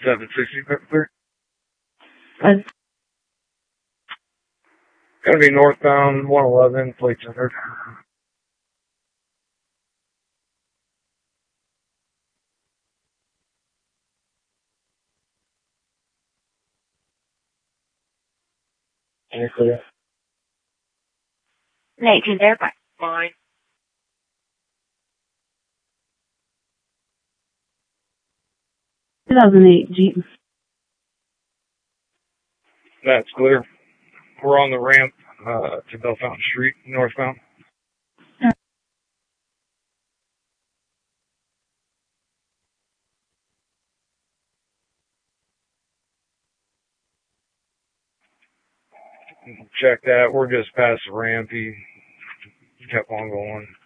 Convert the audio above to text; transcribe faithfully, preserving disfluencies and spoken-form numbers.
seven sixty, clear. Uh, Gonna be northbound one eleven, plate centered. Any clear? nineteen there, bye. Fine. two thousand eight Jeep. That's clear. We're on the ramp uh, to Bell Fountain Street, northbound. Check that. We're just past the ramp. He kept on going.